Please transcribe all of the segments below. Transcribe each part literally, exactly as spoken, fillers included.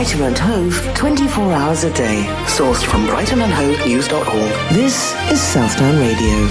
Brighton and Hove twenty-four hours a day. Sourced from brighton and hove news dot org. This is Southdown Radio.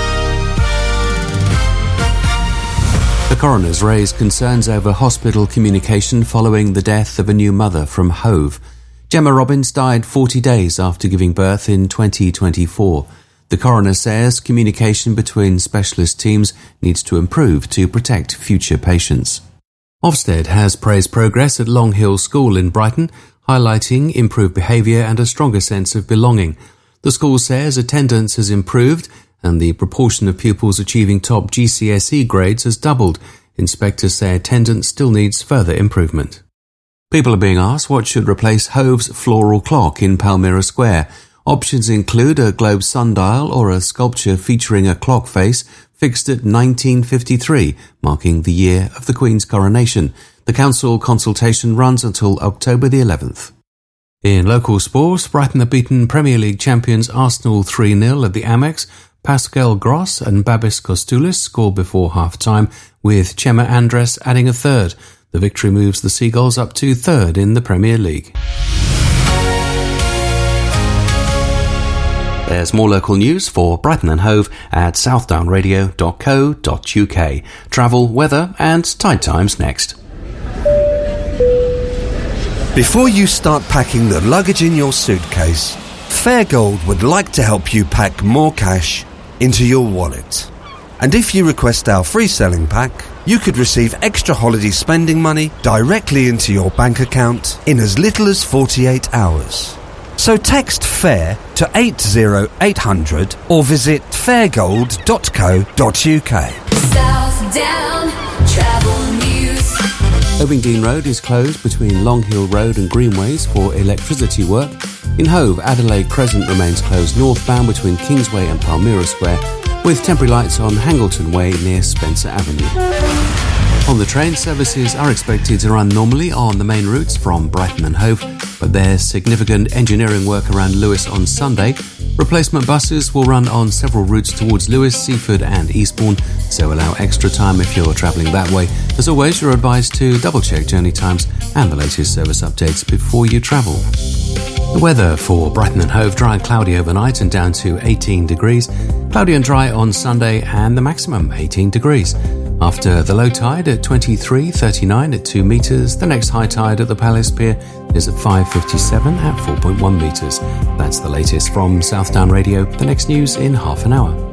The coroner's raised concerns over hospital communication following the death of a new mother from Hove. Gemma Robbins died forty days after giving birth in twenty twenty-four. The coroner says communication between specialist teams needs to improve to protect future patients. Ofsted has praised progress at Long Hill School in Brighton, highlighting improved behaviour and a stronger sense of belonging. The school says attendance has improved and the proportion of pupils achieving top G C S E grades has doubled. Inspectors say attendance still needs further improvement. People are being asked what should replace Hove's floral clock in Palmyra Square. Options include a globe sundial or a sculpture featuring a clock face fixed at nineteen fifty-three, marking the year of the Queen's coronation. The council consultation runs until October the eleventh. In local sports, Brighton have beaten Premier League champions Arsenal three nil at the Amex. Pascal Gross and Babis Kostoulis scored before half-time, with Chema Andres adding a third. The victory moves the Seagulls up to third in the Premier League. There's more local news for Brighton and Hove at southdown radio dot co dot uk. Travel, weather and tide times next. Before you start packing the luggage in your suitcase, Fairgold would like to help you pack more cash into your wallet. And if you request our free selling pack, you could receive extra holiday spending money directly into your bank account in as little as forty-eight hours. So text FAIR to eight zero eight hundred or visit fairgold dot co dot uk. Southdown Travel News. Ovingdean Road is closed between Long Hill Road and Greenways for electricity work. In Hove, Adelaide Crescent remains closed northbound between Kingsway and Palmyra Square, with temporary lights on Hangleton Way near Spencer Avenue. On the train, services are expected to run normally on the main routes from Brighton and Hove, but there's significant engineering work around Lewes on Sunday. Replacement buses will run on several routes towards Lewes, Seaford and Eastbourne, so allow extra time if you're travelling that way. As always, you're advised to double-check journey times and the latest service updates before you travel. The weather for Brighton and Hove: dry and cloudy overnight and down to eighteen degrees. Cloudy and dry on Sunday and the maximum eighteen degrees. After the low tide at twenty-three thirty-nine at two metres, the next high tide at the Palace Pier is at five fifty-seven at four point one metres. That's the latest from Southdown Radio. The next news in half an hour.